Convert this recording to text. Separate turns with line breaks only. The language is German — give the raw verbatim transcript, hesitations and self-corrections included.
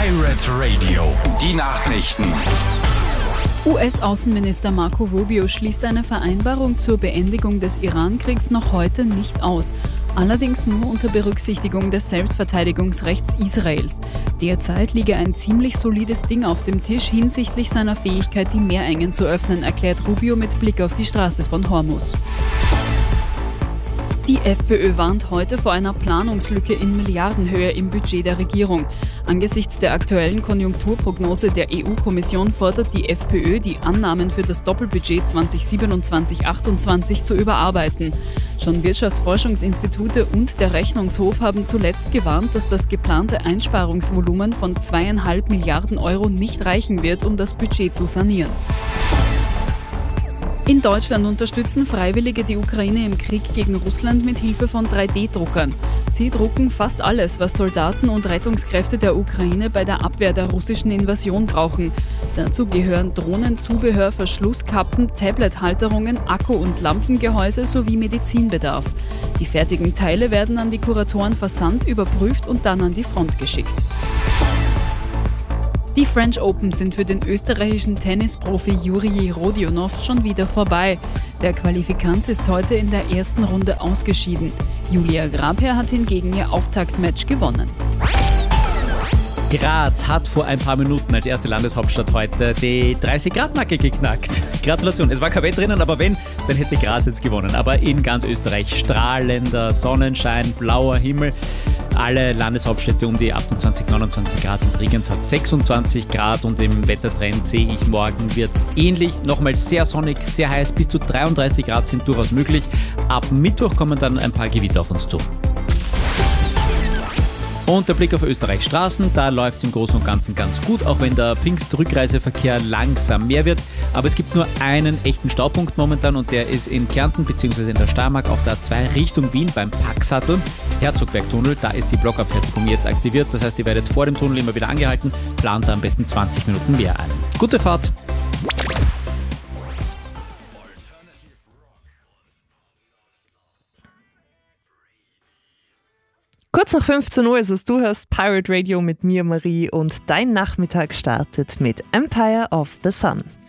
Pirate Radio, die Nachrichten.
U S-Außenminister Marco Rubio schließt eine Vereinbarung zur Beendigung des Iran-Kriegs noch heute nicht aus. Allerdings nur unter Berücksichtigung des Selbstverteidigungsrechts Israels. Derzeit liege ein ziemlich solides Ding auf dem Tisch hinsichtlich seiner Fähigkeit, die Meerengen zu öffnen, erklärt Rubio mit Blick auf die Straße von Hormuz. Die FPÖ warnt heute vor einer Planungslücke in Milliardenhöhe im Budget der Regierung. Angesichts der aktuellen Konjunkturprognose der E U-Kommission fordert die FPÖ, die Annahmen für das Doppelbudget zwanzig siebenundzwanzig achtundzwanzig zu überarbeiten. Schon Wirtschaftsforschungsinstitute und der Rechnungshof haben zuletzt gewarnt, dass das geplante Einsparungsvolumen von zweieinhalb Milliarden Euro nicht reichen wird, um das Budget zu sanieren. In Deutschland unterstützen Freiwillige die Ukraine im Krieg gegen Russland mit Hilfe von drei D Druckern. Sie drucken fast alles, was Soldaten und Rettungskräfte der Ukraine bei der Abwehr der russischen Invasion brauchen. Dazu gehören Drohnen, Zubehör, Verschlusskappen, Tablet-Halterungen, Akku- und Lampengehäuse sowie Medizinbedarf. Die fertigen Teile werden an die Kuratoren versandt, überprüft und dann an die Front geschickt. Die French Open sind für den österreichischen Tennisprofi Juri Rodionov schon wieder vorbei. Der Qualifikant ist heute in der ersten Runde ausgeschieden. Julia Grabherr hat hingegen ihr Auftaktmatch gewonnen.
Graz hat vor ein paar Minuten als erste Landeshauptstadt heute die dreißig-Grad-Marke geknackt. Gratulation. Es war kein Wetter drinnen, aber wenn, dann hätte Graz jetzt gewonnen. Aber in ganz Österreich strahlender Sonnenschein, blauer Himmel. Alle Landeshauptstädte um die achtundzwanzig, neunundzwanzig Grad. Und Bregenz hat sechsundzwanzig Grad und im Wettertrend sehe ich, morgen wird es ähnlich. Nochmal sehr sonnig, sehr heiß, bis zu dreiunddreißig Grad sind durchaus möglich. Ab Mittwoch kommen dann ein paar Gewitter auf uns zu. Und der Blick auf Österreichs Straßen, da läuft es im Großen und Ganzen ganz gut, auch wenn der Pfingstrückreiseverkehr langsam mehr wird. Aber es gibt nur einen echten Staupunkt momentan und der ist in Kärnten bzw. in der Steiermark auf der A zwei Richtung Wien beim Packsattel. Herzogbergtunnel, da ist die Blockabfertigung jetzt aktiviert. Das heißt, ihr werdet vor dem Tunnel immer wieder angehalten, plant da am besten zwanzig Minuten mehr ein. Gute Fahrt!
Kurz nach fünfzehn Uhr ist es, du hörst Pirate Radio mit mir, Marie, und dein Nachmittag startet mit Empire of the Sun.